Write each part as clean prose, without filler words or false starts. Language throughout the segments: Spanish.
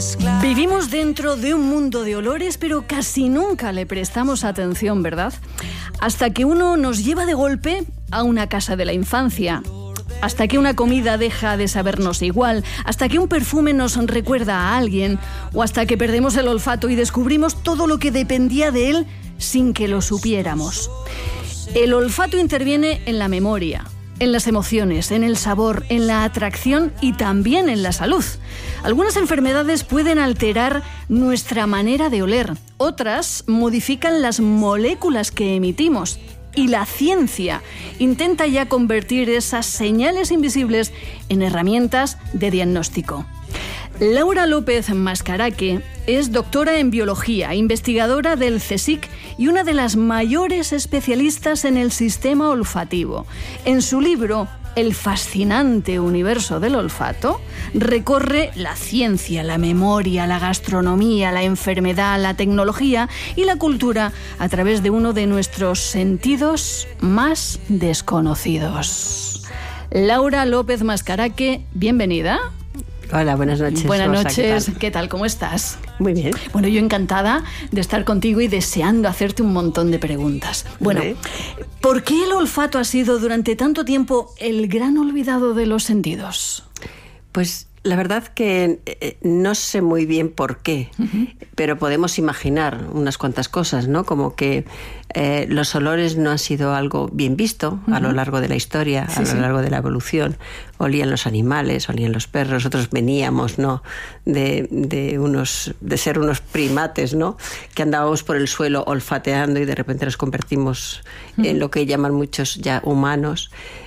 Vivimos dentro de un mundo de olores, pero casi nunca le prestamos atención, ¿verdad? Hasta que uno nos lleva de golpe a una casa de la infancia, hasta que una comida deja de sabernos igual, hasta que un perfume nos recuerda a alguien, o hasta que perdemos el olfato y descubrimos todo lo que dependía de él sin que lo supiéramos. El olfato interviene en la memoria, en las emociones, en el sabor, en la atracción y también en la salud. Algunas enfermedades pueden alterar nuestra manera de oler, otras modifican las moléculas que emitimos. Y la ciencia intenta ya convertir esas señales invisibles en herramientas de diagnóstico. Laura López Mascaraque es doctora en biología, investigadora del CSIC y una de las mayores especialistas en el sistema olfativo. En su libro El fascinante universo del olfato, recorre la ciencia, la memoria, la gastronomía, la enfermedad, la tecnología y la cultura a través de uno de nuestros sentidos más desconocidos. Laura López Mascaraque, bienvenida. Hola, buenas noches. Buenas Rosa, noches. ¿Qué tal? ¿Cómo estás? Muy bien. Bueno, yo encantada de estar contigo y deseando hacerte un montón de preguntas. Bueno, ¿sí? ¿Por qué el olfato ha sido durante tanto tiempo el gran olvidado de los sentidos? Pues la verdad que no sé muy bien por qué, pero podemos imaginar unas cuantas cosas, ¿no? Como que los olores no han sido algo bien visto a lo largo de la historia, a lo largo de la evolución. Olían los animales, olían los perros, nosotros veníamos, ¿no? de ser unos primates, ¿no? Que andábamos por el suelo olfateando y de repente nos convertimos en lo que llaman muchos ya humanos,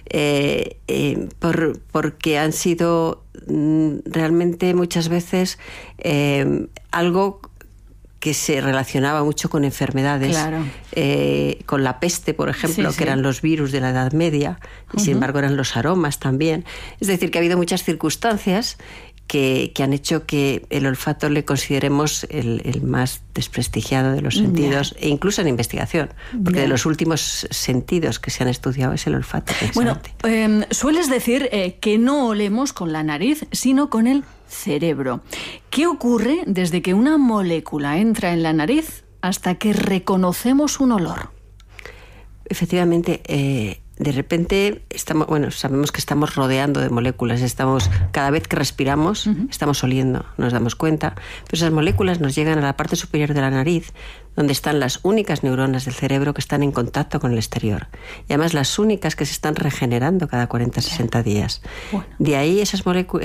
porque han sido realmente muchas veces algo que se relacionaba mucho con enfermedades, claro. Con la peste, por ejemplo, que eran los virus de la Edad Media, y sin embargo eran los aromas también. Es decir, que ha habido muchas circunstancias que han hecho que el olfato le consideremos el más desprestigiado de los sentidos, e incluso en investigación, porque de los últimos sentidos que se han estudiado es el olfato. Bueno, sueles decir que no olemos con la nariz, sino con el cerebro. ¿Qué ocurre desde que una molécula entra en la nariz hasta que reconocemos un olor? Efectivamente, de repente sabemos que estamos rodeando de moléculas, cada vez que respiramos estamos oliendo, nos damos cuenta, pero esas moléculas nos llegan a la parte superior de la nariz, donde están las únicas neuronas del cerebro que están en contacto con el exterior, y además las únicas que se están regenerando cada 40-60 días. Bueno. De ahí esas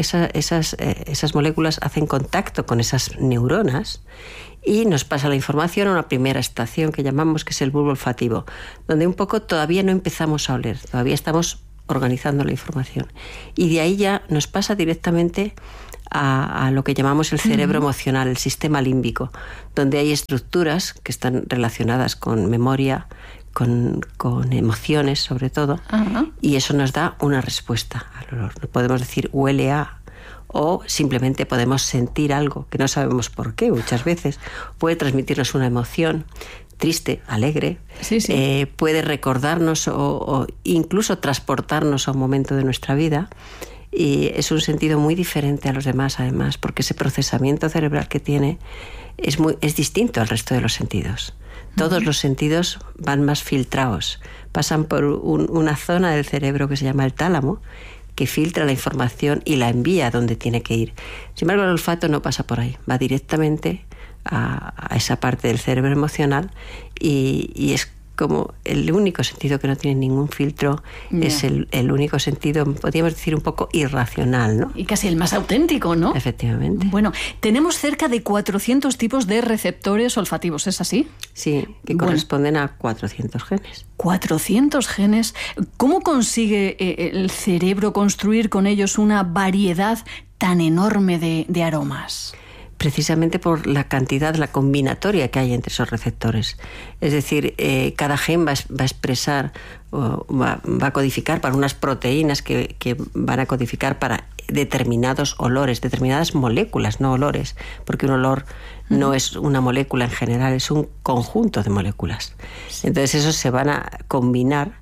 moléculas hacen contacto con esas neuronas y nos pasa la información a una primera estación que llamamos, que es el bulbo olfativo, donde un poco todavía no empezamos a oler, todavía estamos organizando la información. Y de ahí ya nos pasa directamente a lo que llamamos el cerebro emocional, el sistema límbico, donde hay estructuras que están relacionadas con memoria, con emociones sobre todo, y eso nos da una respuesta al olor. Podemos decir huele a, o simplemente podemos sentir algo que no sabemos por qué muchas veces. Puede transmitirnos una emoción triste, alegre, puede recordarnos o incluso transportarnos a un momento de nuestra vida, y es un sentido muy diferente a los demás además, porque ese procesamiento cerebral que tiene es distinto al resto de los sentidos. Todos los sentidos van más filtrados, pasan por una zona del cerebro que se llama el tálamo, que filtra la información y la envía donde tiene que ir. Sin embargo, el olfato no pasa por ahí, va directamente a esa parte del cerebro emocional, y es como el único sentido que no tiene ningún filtro, es el único sentido, podríamos decir, un poco irracional, ¿no? Y casi el más auténtico, ¿no? Efectivamente. Bueno, tenemos cerca de 400 tipos de receptores olfativos, ¿es así? Sí, que corresponden a 400 genes. 400 genes. ¿Cómo consigue el cerebro construir con ellos una variedad tan enorme de aromas? Precisamente por la cantidad, la combinatoria que hay entre esos receptores. Es decir, cada gen va a expresar, va a codificar para unas proteínas que van a codificar para determinados olores, determinadas moléculas, no olores, porque un olor no es una molécula en general, es un conjunto de moléculas. Entonces esos se van a combinar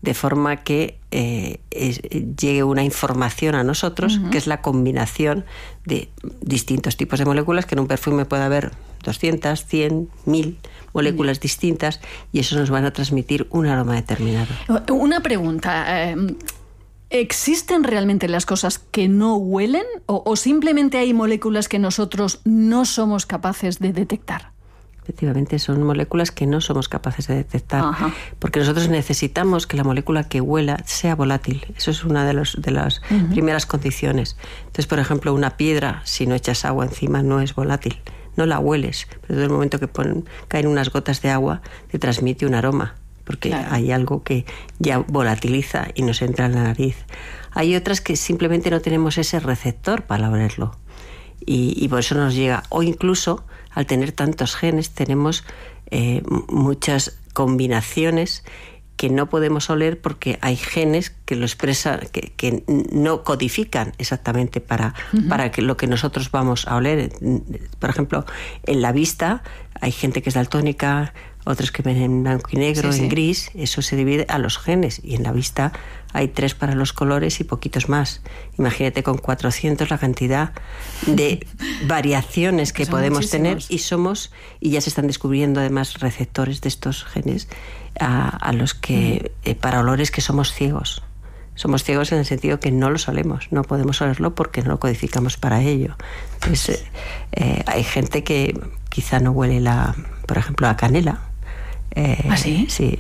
de forma que llegue una información a nosotros, que es la combinación de distintos tipos de moléculas, que en un perfume puede haber 200, 100, 1000 moléculas distintas, y eso nos van a transmitir un aroma determinado. Una pregunta. ¿Existen realmente las cosas que no huelen o simplemente hay moléculas que nosotros no somos capaces de detectar? Efectivamente, son moléculas que no somos capaces de detectar, porque nosotros necesitamos que la molécula que huela sea volátil. Eso es una de las primeras condiciones. Entonces, por ejemplo, una piedra, si no echas agua encima, no es volátil. No la hueles, pero desde el momento que caen unas gotas de agua, te transmite un aroma, porque hay algo que ya volatiliza y nos entra en la nariz. Hay otras que simplemente no tenemos ese receptor para olerlo, y por eso nos llega. O incluso, al tener tantos genes, tenemos muchas combinaciones que no podemos oler porque hay genes que lo expresan, que no codifican exactamente para lo que nosotros vamos a oler. Por ejemplo, en la vista hay gente que es daltónica, otros que ven en blanco y negro, en gris. Eso se divide a los genes, y en la vista hay 3 para los colores y poquitos más. Imagínate con 400 la cantidad de variaciones que podemos tener, y ya se están descubriendo además receptores de estos genes a los que para olores que somos ciegos. Somos ciegos en el sentido que no los olemos, no podemos olerlo porque no lo codificamos para ello. Entonces, hay gente que quizá no huele por ejemplo, la canela. ¿Ah, sí? Sí.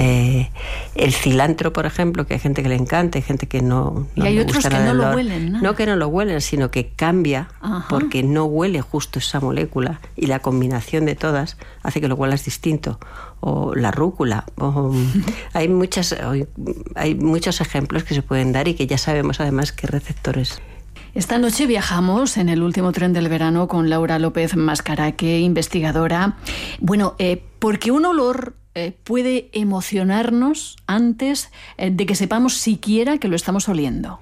El cilantro, por ejemplo, que hay gente que le encanta, hay gente que no y hay otros que no lo huelen, ¿no? No que no lo huelen, sino que cambia porque no huele justo esa molécula, y la combinación de todas hace que lo huelas distinto. O la rúcula. Hay muchos ejemplos que se pueden dar y que ya sabemos además qué receptores. Esta noche viajamos en el último tren del verano con Laura López Mascaraque, investigadora. Bueno, porque un olor puede emocionarnos antes de que sepamos siquiera que lo estamos oliendo.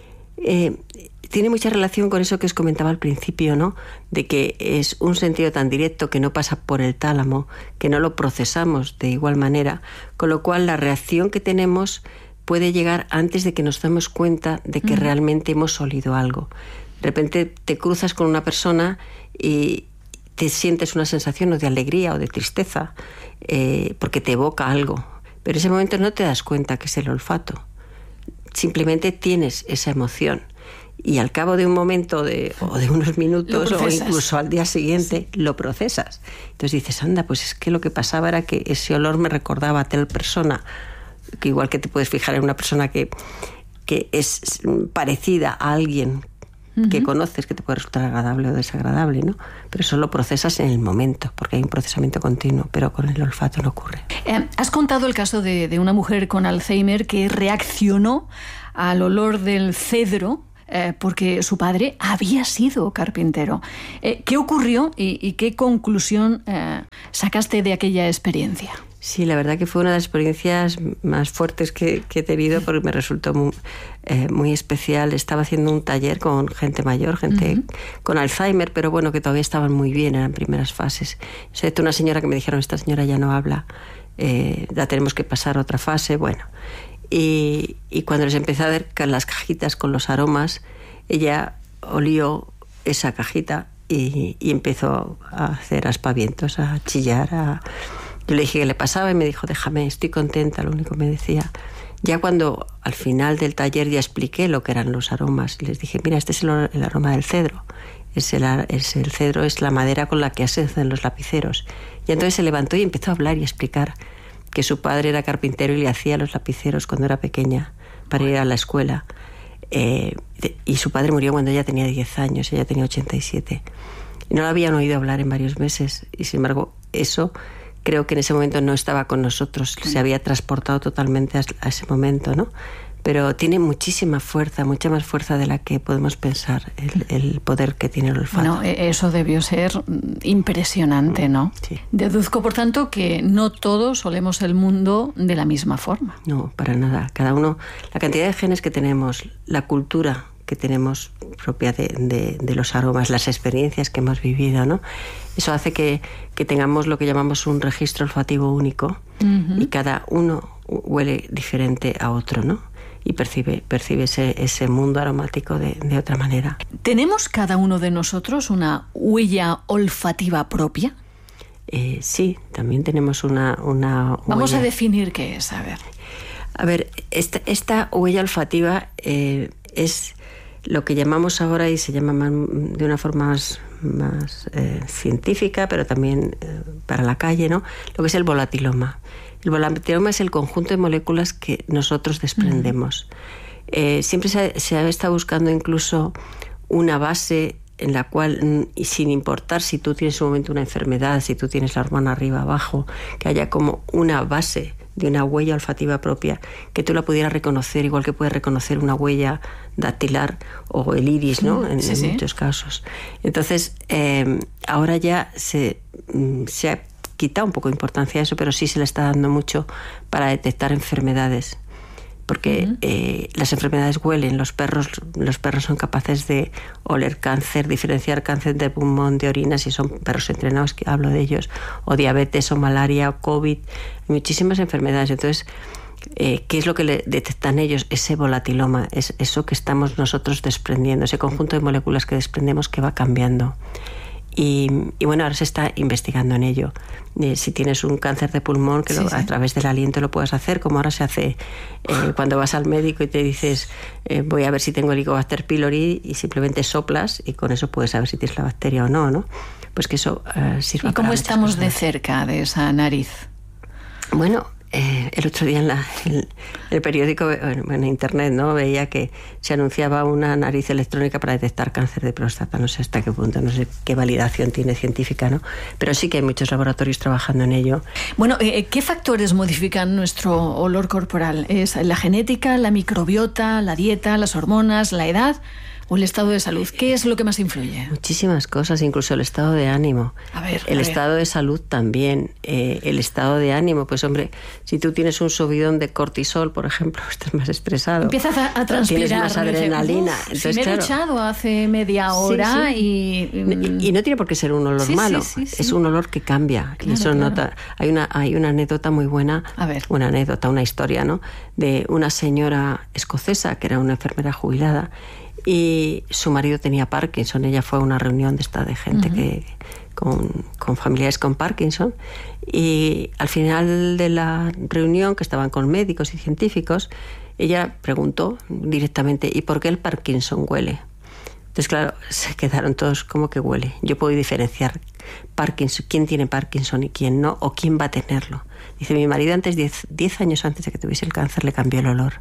Tiene mucha relación con eso que os comentaba al principio, ¿no? De que es un sentido tan directo que no pasa por el tálamo, que no lo procesamos de igual manera, con lo cual la reacción que tenemos puede llegar antes de que nos demos cuenta de que realmente hemos olido algo. De repente te cruzas con una persona y te sientes una sensación o de alegría o de tristeza, porque te evoca algo. Pero en ese momento no te das cuenta que es el olfato. Simplemente tienes esa emoción. Y al cabo de un momento o de unos minutos o incluso al día siguiente lo procesas. Entonces dices, anda, pues es que lo que pasaba era que ese olor me recordaba a tal persona. Que igual que te puedes fijar en una persona que es parecida a alguien que conoces, que te puede resultar agradable o desagradable, ¿no? Pero eso lo procesas en el momento, porque hay un procesamiento continuo, pero con el olfato no ocurre. Has contado el caso de una mujer con Alzheimer que reaccionó al olor del cedro porque su padre había sido carpintero. ¿Qué ocurrió y qué conclusión sacaste de aquella experiencia? Sí, la verdad que fue una de las experiencias más fuertes que he tenido, porque me resultó muy especial. Estaba haciendo un taller con gente mayor, gente con Alzheimer, pero bueno, que todavía estaban muy bien, eran primeras fases. Excepto una señora que me dijeron, esta señora ya no habla, ya tenemos que pasar a otra fase, bueno. Y cuando les empecé a ver las cajitas con los aromas, ella olió esa cajita y empezó a hacer aspavientos, a chillar, Yo le dije qué le pasaba y me dijo, déjame, estoy contenta, lo único que me decía. Ya cuando al final del taller ya expliqué lo que eran los aromas, les dije, mira, este es el aroma del cedro. El cedro es la madera con la que se hacen los lapiceros. Y entonces se levantó y empezó a hablar y a explicar que su padre era carpintero y le hacía los lapiceros cuando era pequeña para ir a la escuela. Y su padre murió cuando ella tenía 10 años, ella tenía 87. Y no la habían oído hablar en varios meses. Y sin embargo, eso creo que en ese momento no estaba con nosotros, se había transportado totalmente a ese momento, ¿no? Pero tiene muchísima fuerza, mucha más fuerza de la que podemos pensar, el poder que tiene el olfato. Bueno, eso debió ser impresionante, ¿no? Sí. Deduzco, por tanto, que no todos olemos el mundo de la misma forma. No, para nada. Cada uno, la cantidad de genes que tenemos, la cultura que tenemos propia de los aromas, las experiencias que hemos vivido, ¿no? Eso hace que tengamos lo que llamamos un registro olfativo único, y cada uno huele diferente a otro, ¿no? Y percibe ese mundo aromático de otra manera. ¿Tenemos cada uno de nosotros una huella olfativa propia? Sí, también tenemos una Vamos huella. A definir qué es, A ver, esta huella olfativa es lo que llamamos ahora, y se llama de una forma más científica, pero también para la calle, ¿no? Lo que es el volatiloma. El volatiloma es el conjunto de moléculas que nosotros desprendemos. Siempre se ha estado buscando incluso una base en la cual, y sin importar si tú tienes en un momento una enfermedad, si tú tienes la hormona arriba, abajo, que haya como una base de una huella olfativa propia, que tú la pudieras reconocer, igual que puedes reconocer una huella dactilar o el iris, ¿no? En muchos casos. Entonces, ahora ya se ha quitado un poco de importancia a eso, pero sí se le está dando mucho para detectar enfermedades. Porque las enfermedades huelen, los perros son capaces de oler cáncer, diferenciar cáncer de pulmón, de orina, si son perros entrenados, que hablo de ellos, o diabetes, o malaria, o COVID, muchísimas enfermedades. Entonces, ¿qué es lo que le detectan ellos? Ese volatiloma, es eso que estamos nosotros desprendiendo, ese conjunto de moléculas que desprendemos que va cambiando. Y bueno, ahora se está investigando en ello. Si tienes un cáncer de pulmón, que a través del aliento lo puedas hacer, como ahora se hace cuando vas al médico y te dices voy a ver si tengo Helicobacter pylori, y simplemente soplas y con eso puedes saber si tienes la bacteria o no, ¿no? Pues que eso sirva. ¿Y cómo para estamos de cerca de esa nariz? Bueno, el otro día en el periódico, en internet, ¿no? Veía que se anunciaba una nariz electrónica para detectar cáncer de próstata. No sé hasta qué punto, no sé qué validación tiene científica, ¿no? Pero sí que hay muchos laboratorios trabajando en ello. Bueno, ¿qué factores modifican nuestro olor corporal? ¿Es la genética, la microbiota, la dieta, las hormonas, la edad o el estado de salud? ¿Qué es lo que más influye? Muchísimas cosas, incluso el estado de ánimo. El estado de salud también. El estado de ánimo, pues hombre, si tú tienes un subidón de cortisol, por ejemplo, estás más estresado. Empiezas a transpirar. Tienes más adrenalina. Entonces, me he duchado hace media hora y no tiene por qué ser un olor malo. Es un olor que cambia. Claro, y eso nota. Hay una anécdota muy buena. A ver. Una historia, ¿no? De una señora escocesa que era una enfermera jubilada, y su marido tenía Parkinson. Ella fue a una reunión de gente que con familiares con Parkinson, y al final de la reunión, que estaban con médicos y científicos, ella preguntó directamente: ¿y por qué el Parkinson huele? Entonces, claro, se quedaron todos como que huele. Yo puedo diferenciar Parkinson, quién tiene Parkinson y quién no, o quién va a tenerlo. Dice, mi marido 10 años antes de que tuviese el cáncer le cambió el olor.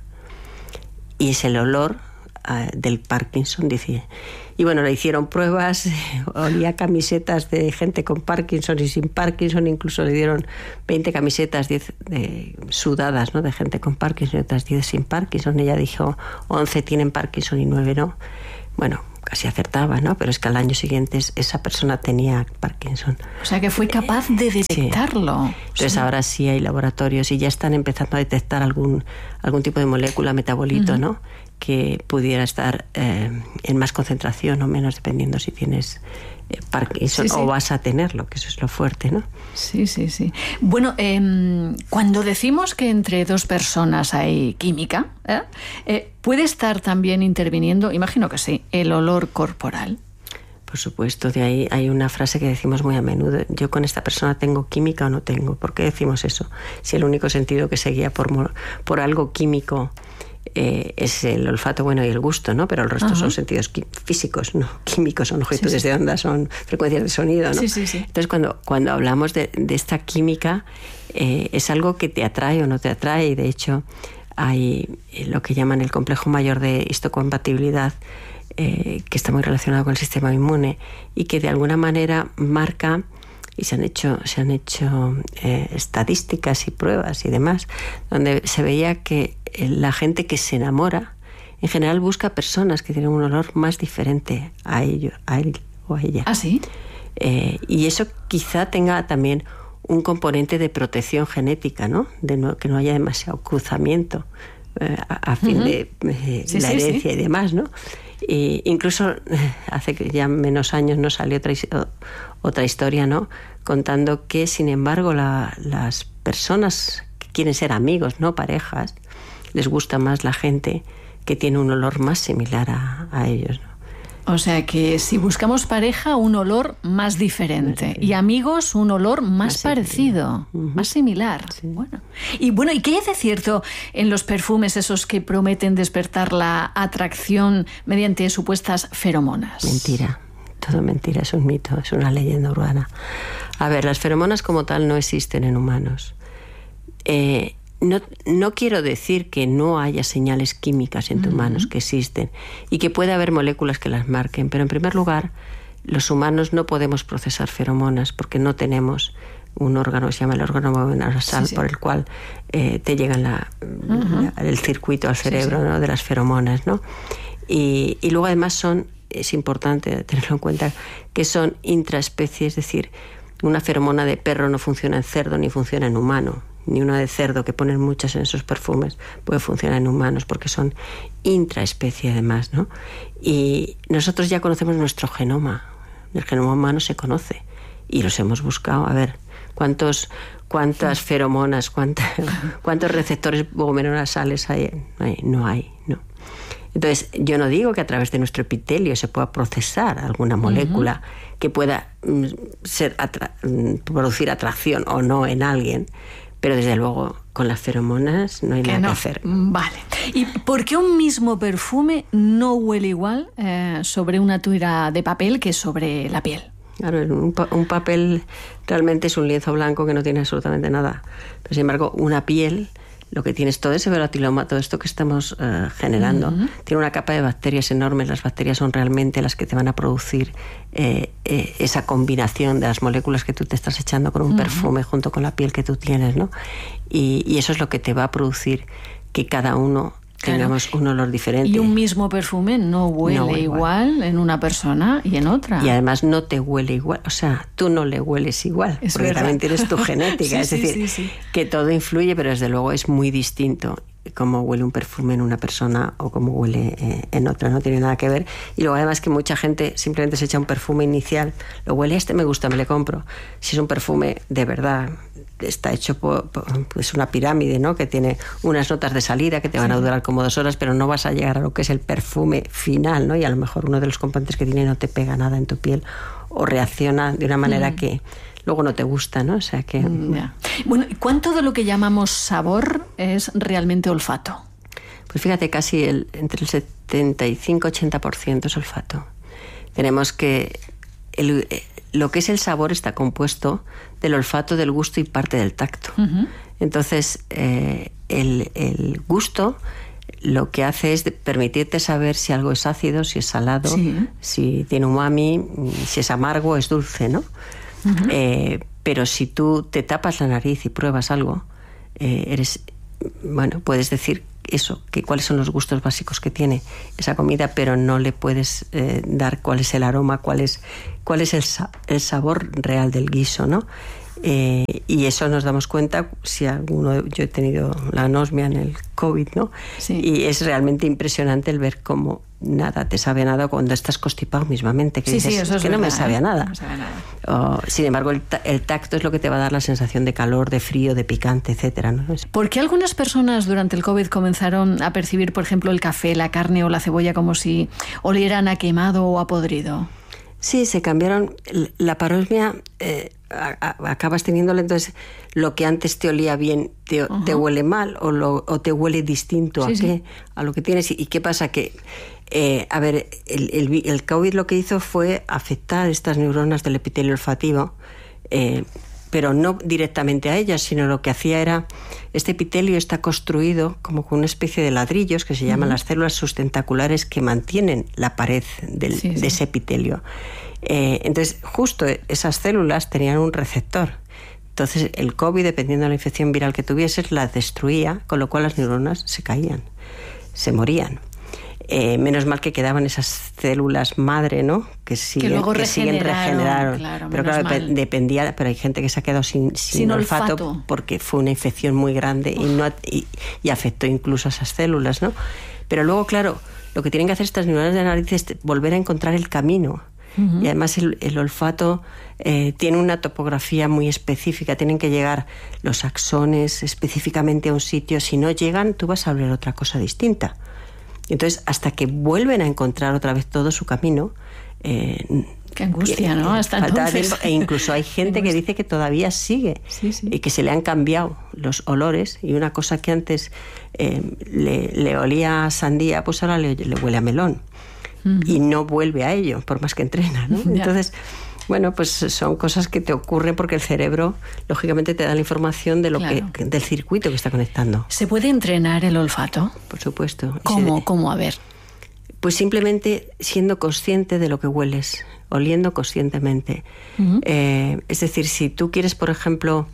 Y es el olor del Parkinson, dice. Y bueno, le hicieron pruebas, olía camisetas de gente con Parkinson y sin Parkinson, incluso le dieron 20 camisetas, 10 sudadas, ¿no?, de gente con Parkinson y otras 10 sin Parkinson. Ella dijo 11 tienen Parkinson y 9 no. Bueno, casi acertaba, ¿no? Pero es que al año siguiente esa persona tenía Parkinson. O sea, que fue capaz de detectarlo. Sí. Entonces ahora sí hay laboratorios y ya están empezando a detectar algún tipo de molécula, metabolito, ¿no?, que pudiera estar en más concentración o menos, dependiendo si tienes Parkinson o vas a tenerlo, que eso es lo fuerte, ¿no? Sí. Bueno, cuando decimos que entre dos personas hay química, ¿puede estar también interviniendo, imagino que sí, el olor corporal? Por supuesto, de ahí hay una frase que decimos muy a menudo: yo con esta persona tengo química o no tengo. ¿Por qué decimos eso? Si el único sentido que se guía por algo químico es el olfato, bueno, y el gusto, ¿no? Pero el resto son sentidos físicos, no químicos, son longitudes de onda, son frecuencias de sonido, ¿no? Sí. Entonces, cuando hablamos de esta química, es algo que te atrae o no te atrae, y de hecho hay lo que llaman el complejo mayor de histocompatibilidad, que está muy relacionado con el sistema inmune y que de alguna manera marca, y se han hecho estadísticas y pruebas y demás, donde se veía que la gente que se enamora en general busca personas que tienen un olor más diferente a él o a ella. ¿Ah, sí? Y eso quizá tenga también un componente de protección genética, ¿no? Que no haya demasiado cruzamiento a fin de la herencia y demás, ¿no? Incluso hace ya menos años nos salió otra historia, ¿no?, contando que, sin embargo, las personas quieren ser amigos, no parejas, les gusta más la gente que tiene un olor más similar a ellos, ¿no? O sea que si buscamos pareja, un olor más diferente. Y amigos, un olor más parecido, más similar. Sí. ¿Y qué hay de cierto en los perfumes esos que prometen despertar la atracción mediante supuestas feromonas? Mentira. Todo mentira, es un mito, es una leyenda urbana. A ver, las feromonas como tal no existen en humanos. No quiero decir que no haya señales químicas entre humanos, que existen, y que puede haber moléculas que las marquen, pero en primer lugar, los humanos no podemos procesar feromonas porque no tenemos un órgano que se llama el órgano nasal, por el cual te llega el circuito al cerebro, ¿no? De las feromonas, ¿no? Y luego además es importante tenerlo en cuenta, que son intraespecies, es decir, una feromona de perro no funciona en cerdo ni funciona en humano, ni una de cerdo, que ponen muchas en esos perfumes, puede funcionar en humanos, porque son intraespecie además, ¿no? Y nosotros ya conocemos nuestro genoma, el genoma humano se conoce, y los hemos buscado. A ver, ¿cuántas feromonas, cuántos receptores vomeronasales hay? No hay, no. Entonces, yo no digo que a través de nuestro epitelio se pueda procesar alguna molécula que pueda producir atracción o no en alguien, pero desde luego con las feromonas no hay nada que hacer. Vale. ¿Y por qué un mismo perfume no huele igual sobre una tira de papel que sobre la piel? Claro, un papel realmente es un lienzo blanco que no tiene absolutamente nada. Pero sin embargo, una piel, lo que tiene es todo ese volatiloma, todo esto que estamos generando, tiene una capa de bacterias enormes. Las bacterias son realmente las que te van a producir esa combinación de las moléculas que tú te estás echando con un perfume junto con la piel que tú tienes, ¿no? Y eso es lo que te va a producir que cada uno tengamos un olor diferente. Y un mismo perfume no huele igual en una persona y en otra. Y además no te huele igual, o sea, tú no le hueles igual, es porque verdad. también tienes tu genética, es decir, que todo influye, pero desde luego es muy distinto cómo huele un perfume en una persona o cómo huele en otra, no tiene nada que ver. Y luego además que mucha gente simplemente se echa un perfume inicial, lo huele, me gusta, me le compro. Si es un perfume de verdad, está hecho pues una pirámide, ¿no? Que tiene unas notas de salida que te van a durar como 2 horas, pero no vas a llegar a lo que es el perfume final, ¿no? Y a lo mejor uno de los componentes que tiene no te pega nada en tu piel o reacciona de una manera que luego no te gusta, ¿no? O sea que... Bueno, ¿cuánto de lo que llamamos sabor es realmente olfato? Pues fíjate, casi entre el 75-80% es olfato. Tenemos que... lo que es el sabor está compuesto del olfato, del gusto y parte del tacto. Entonces, el gusto lo que hace es permitirte saber si algo es ácido, si es salado, si tiene umami, si es amargo, es dulce, ¿no? Pero si tú te tapas la nariz y pruebas algo, puedes decir eso, que cuáles son los gustos básicos que tiene esa comida, pero no le puedes dar cuál es el aroma, cuál es el sabor real del guiso, ¿no? Y eso nos damos cuenta si yo he tenido la anosmia en el COVID, ¿no? Sí. Y es realmente impresionante el ver cómo nada te sabe a nada cuando estás constipado mismamente, que dices, eso es que verdad, no me sabe a nada. No me sabe a nada. Sin embargo, el tacto es lo que te va a dar la sensación de calor, de frío, de picante, etcétera, ¿no? ¿Por qué algunas personas durante el COVID comenzaron a percibir, por ejemplo, el café, la carne o la cebolla como si olieran a quemado o a podrido? Sí, se cambiaron. La parosmia acabas teniéndola, entonces lo que antes te olía bien te huele mal o te huele distinto a lo que tienes. ¿Y qué pasa? Que, el COVID lo que hizo fue afectar estas neuronas del epitelio olfativo, pero no directamente a ellas, sino lo que hacía era, este epitelio está construido como con una especie de ladrillos que se llaman las células sustentaculares que mantienen la pared de ese epitelio. Entonces, justo esas células tenían un receptor. Entonces, el COVID, dependiendo de la infección viral que tuvieses, las destruía, con lo cual las neuronas se caían, se morían. Menos mal que quedaban esas células madre, ¿no? Que siguen regeneraron. Claro, pero claro, dependía, pero hay gente que se ha quedado sin olfato porque fue una infección muy grande y afectó incluso a esas células, ¿no? Pero luego, claro, lo que tienen que hacer estas neuronas de la nariz es volver a encontrar el camino. Y además el olfato tiene una topografía muy específica. Tienen que llegar los axones específicamente a un sitio. Si no llegan, tú vas a oler otra cosa distinta. Entonces, hasta que vuelven a encontrar otra vez todo su camino... Qué angustia, ¿no? Hasta entonces. E incluso hay gente que dice que todavía sigue, y que se le han cambiado los olores, y una cosa que antes le olía a sandía, pues ahora le huele a melón. Y no vuelve a ello, por más que entrena, ¿no? Entonces, bueno, pues son cosas que te ocurren porque el cerebro, lógicamente, te da la información de lo del circuito que está conectando. ¿Se puede entrenar el olfato? Por supuesto. ¿Cómo? A ver. Pues simplemente siendo consciente de lo que hueles, oliendo conscientemente. Es decir, si tú quieres, por ejemplo,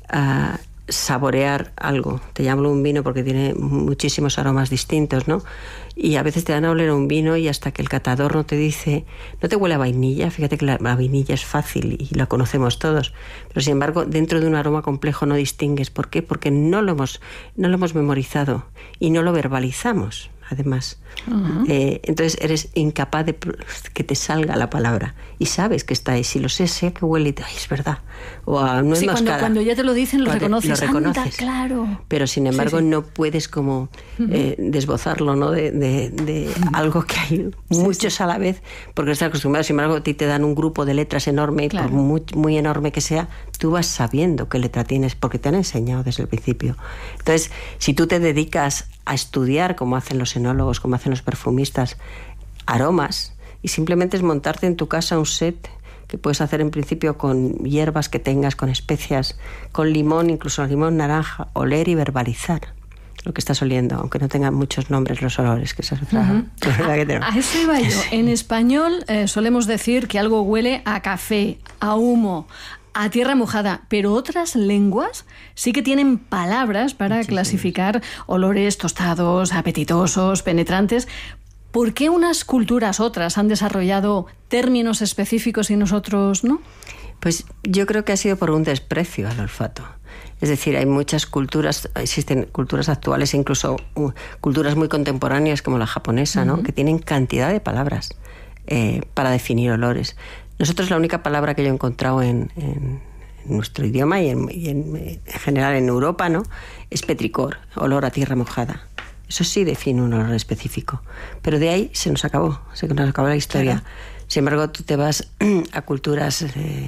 saborear algo, te hablo un vino porque tiene muchísimos aromas distintos, ¿no? Y a veces te dan a oler un vino y hasta que el catador no te dice, no te huele a vainilla, fíjate que la vainilla es fácil y la conocemos todos, pero sin embargo dentro de un aroma complejo no distingues. ¿Por qué? Porque no lo hemos memorizado y no lo verbalizamos, además. Entonces eres incapaz de que te salga la palabra y sabes que está ahí. Si lo sé que huele y te, es verdad. O a nuez moscada. Cuando ya te lo dicen lo reconoces. Anda, claro. Pero sin embargo no puedes como desbozarlo, ¿no? De algo que hay muchos a la vez, porque estás acostumbrado. Sin embargo, a ti te dan un grupo de letras enorme, por muy enorme que sea, tú vas sabiendo qué letra tienes porque te han enseñado desde el principio. Entonces, si tú te dedicas a estudiar, como hacen los enólogos, como hacen los perfumistas, aromas, y simplemente es montarte en tu casa un set que puedes hacer en principio con hierbas que tengas, con especias, con limón, incluso limón naranja, oler y verbalizar lo que estás oliendo, aunque no tengan muchos nombres los olores, que esa es otra verdad que tenemos. A eso iba yo. En español solemos decir que algo huele a café, a humo, a tierra mojada, pero otras lenguas sí que tienen palabras para clasificar olores tostados, apetitosos, penetrantes. ¿Por qué unas culturas, otras, han desarrollado términos específicos y nosotros no? Pues yo creo que ha sido por un desprecio al olfato. Es decir, hay muchas culturas, existen culturas actuales e incluso culturas muy contemporáneas como la japonesa, ¿no? Que tienen cantidad de palabras para definir olores. Nosotros la única palabra que yo he encontrado en nuestro idioma y en general en Europa, ¿no? Es petricor, olor a tierra mojada. Eso sí define un olor específico. Pero de ahí se nos acabó la historia. Claro. Sin embargo, tú te vas a culturas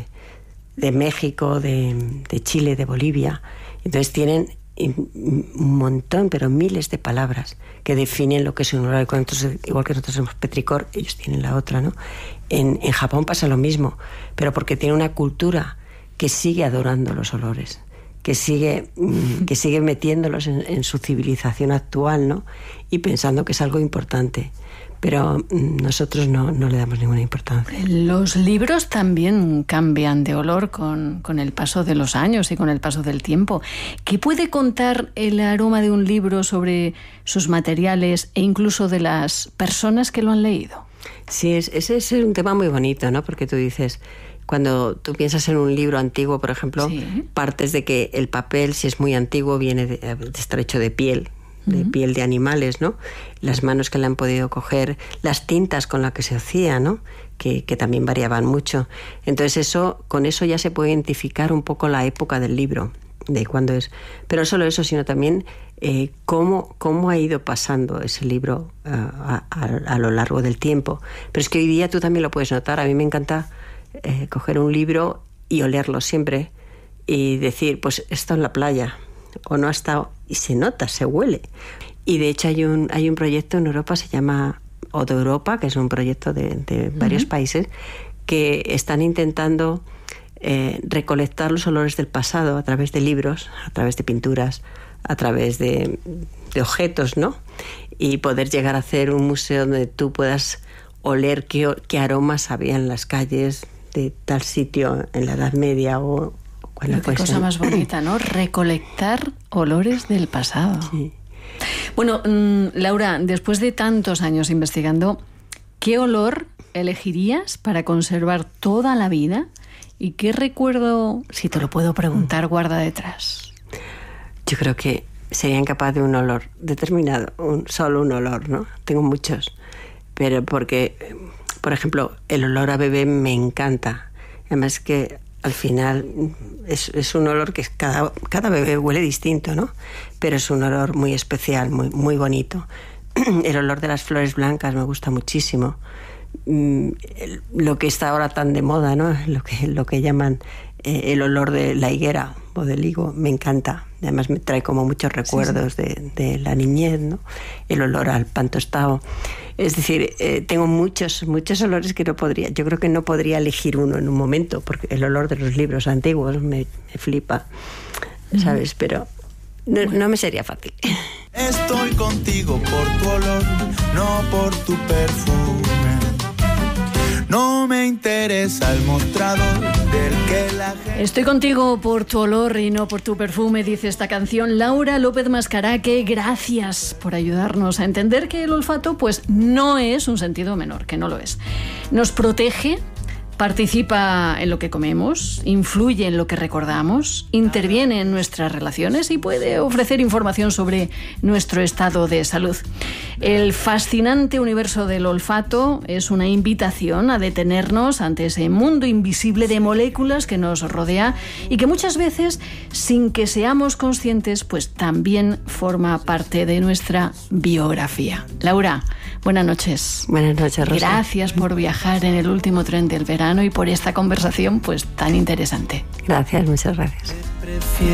de México, de Chile, de Bolivia. Entonces tienen un montón, pero miles de palabras que definen lo que es un olor. Igual que nosotros somos petricor, ellos tienen la otra, ¿no? En Japón pasa lo mismo, pero porque tiene una cultura que sigue adorando los olores, que sigue metiéndolos en su civilización actual, ¿no? Y pensando que es algo importante. Pero nosotros no le damos ninguna importancia. Los libros también cambian de olor con el paso de los años y con el paso del tiempo. ¿Qué puede contar el aroma de un libro sobre sus materiales e incluso de las personas que lo han leído? Sí, ese es un tema muy bonito, ¿no? Porque tú dices, cuando tú piensas en un libro antiguo, por ejemplo, partes de que el papel, si es muy antiguo, viene de estar hecho de piel de animales, ¿no? Las manos que le han podido coger, las tintas con las que se hacía, ¿no? Que también variaban mucho. Entonces con eso ya se puede identificar un poco la época del libro, de cuándo es. Pero no solo eso, sino también cómo ha ido pasando ese libro a lo largo del tiempo. Pero es que hoy día tú también lo puedes notar. A mí me encanta coger un libro y olerlo siempre y decir, pues esto en la playa o no ha estado, y se nota, se huele. Y de hecho hay un proyecto en Europa, se llama Odo Europa, que es un proyecto de varios países que están intentando recolectar los olores del pasado a través de libros, a través de pinturas, a través de objetos, ¿no? Y poder llegar a hacer un museo donde tú puedas oler qué aromas había en las calles de tal sitio en la Edad Media o qué cosa más bonita, ¿no? Recolectar olores del pasado. Sí. Bueno, Laura, después de tantos años investigando, ¿qué olor elegirías para conservar toda la vida? ¿Y qué recuerdo, si te lo puedo preguntar, guarda detrás? Yo creo que sería incapaz de un olor determinado, solo un olor, ¿no? Tengo muchos, pero porque Por ejemplo, el olor a bebé me encanta. Además que al final es un olor que cada bebé huele distinto, ¿no? Pero es un olor muy especial, muy, muy bonito. El olor de las flores blancas me gusta muchísimo. Lo que está ahora tan de moda, ¿no? Lo que llaman el olor de la higuera o del higo, me encanta. Además me trae como muchos recuerdos de la niñez, ¿no? El olor al pan tostado. Es decir, tengo muchos olores que no podría. Yo creo que no podría elegir uno en un momento, porque el olor de los libros antiguos me flipa, ¿sabes? Pero no me sería fácil. Estoy contigo por tu olor, no por tu perfume. No me interesa el mostrador del que la gente... Estoy contigo por tu olor y no por tu perfume, dice esta canción. Laura López Mascaraque, gracias por ayudarnos a entender que el olfato pues no es un sentido menor, que no lo es. Nos protege, participa en lo que comemos, influye en lo que recordamos, interviene en nuestras relaciones y puede ofrecer información sobre nuestro estado de salud. El fascinante universo del olfato es una invitación a detenernos ante ese mundo invisible de moléculas que nos rodea y que muchas veces, sin que seamos conscientes, pues también forma parte de nuestra biografía. Laura, buenas noches. Buenas noches, Rosa. Gracias por viajar en el último tren del verano y por esta conversación pues tan interesante. Gracias, muchas gracias.